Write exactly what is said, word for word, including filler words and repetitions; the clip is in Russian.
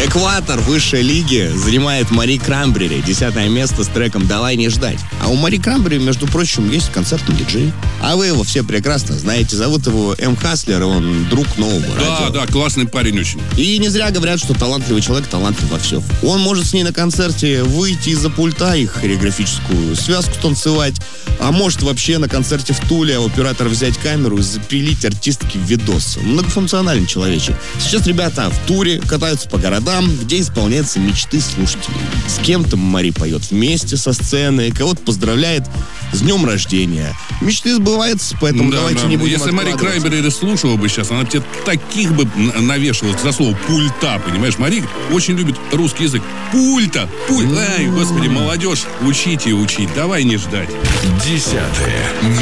Экватор высшей лиги занимает Мари Краймбрери. Десятое место с треком «Давай не ждать». А у Мари Краймбрери, между прочим, есть концертный диджей. А вы его все прекрасно знаете. Зовут его М. Хаслер, и он друг нового Да, радио. да, классный парень очень. И не зря говорят, что талантливый человек талантлив во всем. Он может с ней на концерте выйти из-за пульта и хореографическую связку танцевать, а может вообще на концерте в Туле оператор взять камеру и запилить артистке видос. Многофункциональный человечек. Сейчас ребята в туре катаются по городам, где исполняются мечты слушателей. С кем-то Мари поет вместе со сцены, кого-то поздравляет с днем рождения. Мечты сбываются, поэтому Да, давайте да. не будем Если Мари откладывать. Краймбрери слушала бы сейчас, она бы тебе таких бы н- навешивала за слово пульта, понимаешь? Мари очень любит русский язык. Пульта! Пульт! Ай, господи, молодежь, учите и учить. Давай не ждать. Десятое